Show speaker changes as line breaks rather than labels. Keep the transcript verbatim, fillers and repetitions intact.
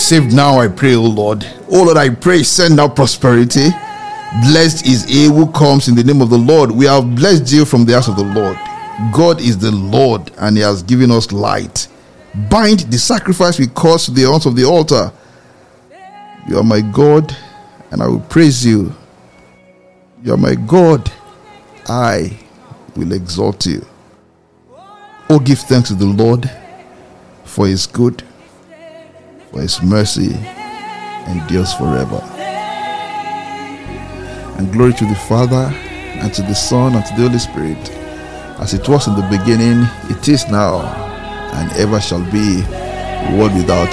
saved now, I pray, O Lord. O Lord, I pray, send out prosperity. Blessed is he who comes in the name of the Lord. We have blessed you from the house of the Lord. God is the Lord, and he has given us light. Bind the sacrifice we cause to the horns of the altar. You are my God, and I will praise you. You are my God, I will exalt you. Oh, give thanks to the Lord, for his good, for his mercy endures forever. And glory to the Father, and to the Son, and to the Holy Spirit, as it was in the beginning, it is now, and ever shall be, world without